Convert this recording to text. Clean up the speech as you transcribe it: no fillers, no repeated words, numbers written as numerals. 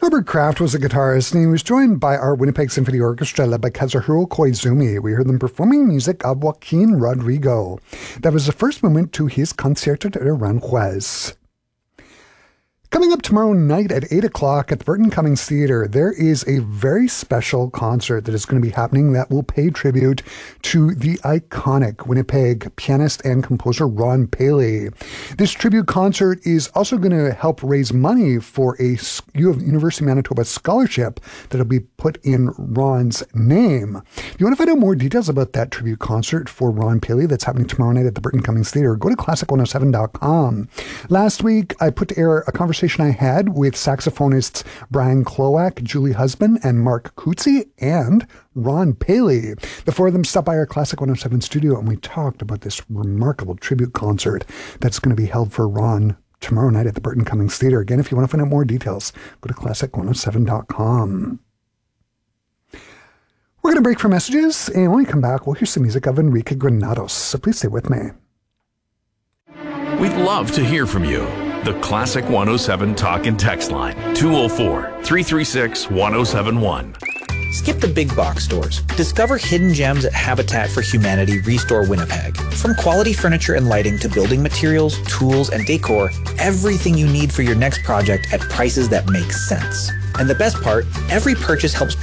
Herbert Kraft was a guitarist, and he was joined by our Winnipeg Symphony Orchestra led by Kazuhiro Koizumi. We heard them performing music of Joaquin Rodrigo. That was the first movement to his Concierto de Aranjuez. Coming up tomorrow night at 8 o'clock at the Burton Cummings Theatre, there is a very special concert that is going to be happening that will pay tribute to the iconic Winnipeg pianist and composer Ron Paley. This tribute concert is also going to help raise money for a University of Manitoba scholarship that will be put in Ron's name. If you want to find out more details about that tribute concert for Ron Paley that's happening tomorrow night at the Burton Cummings Theatre, go to classic107.com. Last week, I put to air a conversation I had with saxophonists Brian Klowak, Julie Husband, and Mark Coetzee, and Ron Paley. The four of them stopped by our Classic 107 studio, and we talked about this remarkable tribute concert that's going to be held for Ron tomorrow night at the Burton Cummings Theatre. Again, if you want to find out more details, go to classic107.com. We're going to break for messages, and when we come back, we'll hear some music of Enrique Granados. So please stay with me. We'd love to hear from you. The Classic 107 Talk and Text Line, 204-336-1071. Skip the big box stores. Discover hidden gems at Habitat for Humanity Restore Winnipeg. From quality furniture and lighting to building materials, tools, and decor, everything you need for your next project at prices that make sense. And the best part, every purchase helps